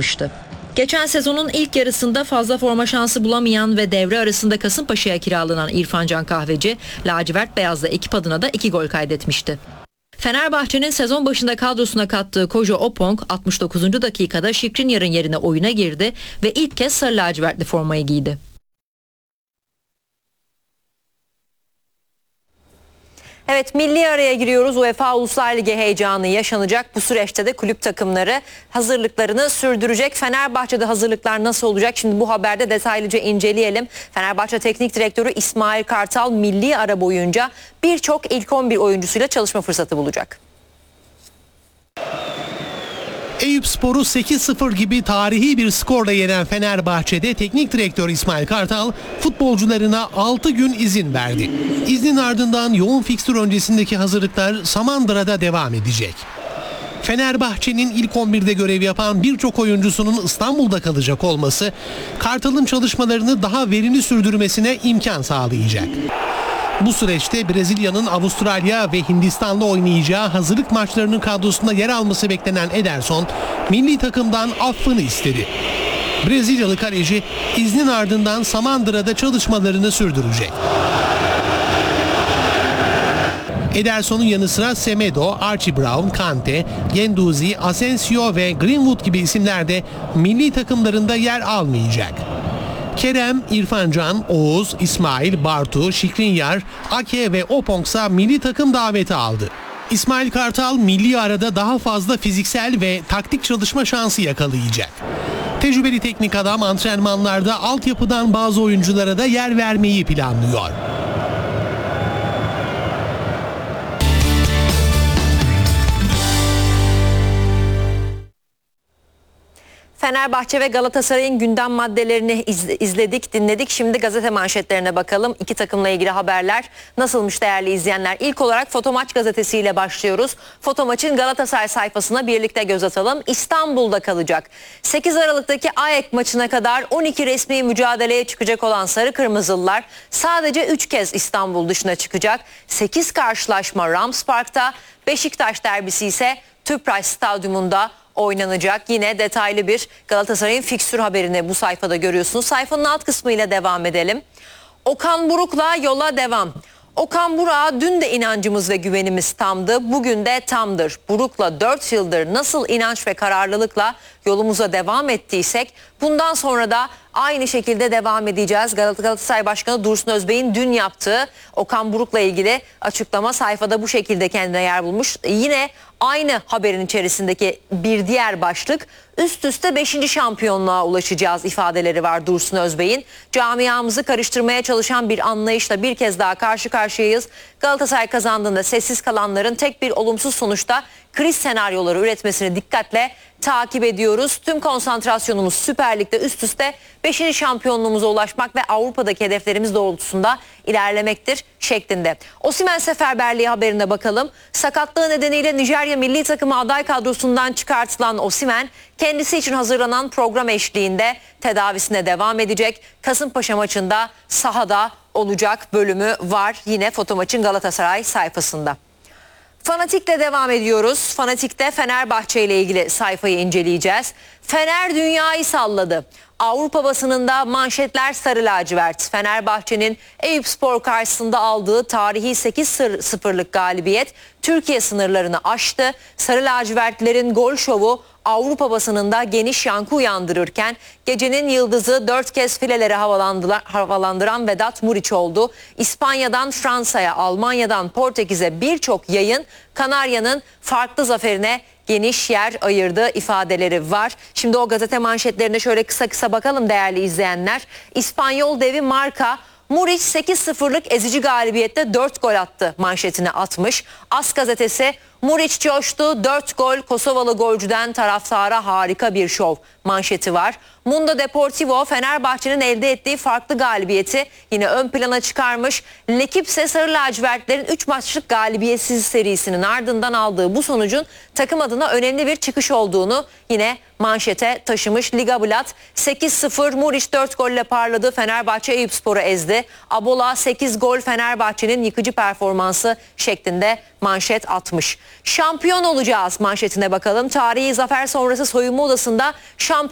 almıştı. Geçen sezonun ilk yarısında fazla forma şansı bulamayan ve devre arasında Kasımpaşa'ya kiralanan İrfan Can Kahveci, lacivert beyazlı ekip adına da 2 gol kaydetmişti. Fenerbahçe'nin sezon başında kadrosuna kattığı Kojo Opong 69. dakikada Skriniar'ın yerine oyuna girdi ve ilk kez sarı lacivertli formayı giydi. Evet, milli araya giriyoruz. UEFA Uluslar Ligi heyecanı yaşanacak. Bu süreçte de kulüp takımları hazırlıklarını sürdürecek. Fenerbahçe'de hazırlıklar nasıl olacak? Şimdi bu haberde detaylıca inceleyelim. Fenerbahçe Teknik Direktörü İsmail Kartal milli ara boyunca birçok ilk 11 oyuncusuyla çalışma fırsatı bulacak. Eyüpspor'u 8-0 gibi tarihi bir skorla yenen Fenerbahçe'de teknik direktör İsmail Kartal futbolcularına 6 gün izin verdi. İznin ardından yoğun fikstür öncesindeki hazırlıklar Samandıra'da devam edecek. Fenerbahçe'nin ilk 11'de görev yapan birçok oyuncusunun İstanbul'da kalacak olması Kartal'ın çalışmalarını daha verimli sürdürmesine imkan sağlayacak. Bu süreçte Brezilya'nın Avustralya ve Hindistan'la oynayacağı hazırlık maçlarının kadrosunda yer alması beklenen Ederson, milli takımdan affını istedi. Brezilyalı kaleci iznin ardından Samandıra'da çalışmalarını sürdürecek. Ederson'un yanı sıra Semedo, Archie Brown, Kante, Guendouzi, Asensio ve Greenwood gibi isimler de milli takımlarında yer almayacak. Kerem, İrfan Can, Oğuz, İsmail, Bartu, Skriniar, Ake ve Opongsa milli takım daveti aldı. İsmail Kartal milli arada daha fazla fiziksel ve taktik çalışma şansı yakalayacak. Tecrübeli teknik adam antrenmanlarda altyapıdan bazı oyunculara da yer vermeyi planlıyor. Fenerbahçe ve Galatasaray'ın gündem maddelerini izledik, dinledik. Şimdi gazete manşetlerine bakalım. İki takımla ilgili haberler nasılmış değerli izleyenler? İlk olarak Fotomaç gazetesiyle başlıyoruz. Fotomaç'ın Galatasaray sayfasına birlikte göz atalım. İstanbul'da kalacak. 8 Aralık'taki AEK maçına kadar 12 resmi mücadeleye çıkacak olan Sarı Kırmızılılar sadece 3 kez İstanbul dışına çıkacak. 8 karşılaşma Rams Park'ta, Beşiktaş derbisi ise Tüpraş Stadyumunda oynanacak. Yine detaylı bir Galatasaray'ın fikstür haberini bu sayfada görüyorsunuz. Sayfanın alt kısmıyla devam edelim. Okan Buruk'la yola devam. Okan Buruk'a dün de inancımız ve güvenimiz tamdı. Bugün de tamdır. Buruk'la 4 yıldır nasıl inanç ve kararlılıkla yolumuza devam ettiysek bundan sonra da aynı şekilde devam edeceğiz. Galatasaray Başkanı Dursun Özbey'in dün yaptığı Okan Buruk'la ilgili açıklama sayfada bu şekilde kendine yer bulmuş. Yine aynı haberin içerisindeki bir diğer başlık, üst üste 5. şampiyonluğa ulaşacağız ifadeleri var Dursun Özbey'in. Camiamızı karıştırmaya çalışan bir anlayışla bir kez daha karşı karşıyayız. Galatasaray kazandığında sessiz kalanların tek bir olumsuz sonuçta kriz senaryoları üretmesini dikkatle takip ediyoruz. Tüm konsantrasyonumuz Süper Lig'de üst üste 5. şampiyonluğumuza ulaşmak ve Avrupa'daki hedeflerimiz doğrultusunda ilerlemektir şeklinde. Osimhen seferberliği haberine bakalım. Sakatlığı nedeniyle Nijerya milli takımı aday kadrosundan çıkartılan Osimhen kendisi için hazırlanan program eşliğinde tedavisine devam edecek. Kasımpaşa maçında sahada olacak bölümü var yine Fotomaç'ın Galatasaray sayfasında. Fanatik'le devam ediyoruz. Fanatik'te Fenerbahçe ile ilgili sayfayı inceleyeceğiz. Fener dünyayı salladı. Avrupa basınında manşetler sarı lacivert. Fenerbahçe'nin Eyüpspor karşısında aldığı tarihi 8-0'lık galibiyet Türkiye sınırlarını aştı. Sarı lacivertlerin gol şovu Avrupa basınında geniş yankı uyandırırken gecenin yıldızı 4 kez fileleri havalandıran Vedat Muriç oldu. İspanya'dan Fransa'ya, Almanya'dan Portekiz'e birçok yayın Kanarya'nın farklı zaferine geniş yer ayırdı ifadeleri var. Şimdi o gazete manşetlerine şöyle kısa kısa bakalım değerli izleyenler. İspanyol devi Marca, Muriç 8-0'lık ezici galibiyette 4 gol attı manşetine atmış. As gazetesi Muriç coştu, 4 gol Kosovalı golcüden taraftara harika bir şov manşeti var. Mundo Deportivo Fenerbahçe'nin elde ettiği farklı galibiyeti yine ön plana çıkarmış. L'Équipe ise sarı lacivertlerin 3 maçlık galibiyetsiz serisinin ardından aldığı bu sonucun takım adına önemli bir çıkış olduğunu yine manşete taşımış. Liga Blat 8-0 Muriç 4 golle parladı. Fenerbahçe Eyüpspor'u ezdi. Abola 8 gol Fenerbahçe'nin yıkıcı performansı şeklinde manşet atmış. Şampiyon olacağız manşetine bakalım. Tarihi zafer sonrası soyunma odasında şampiyon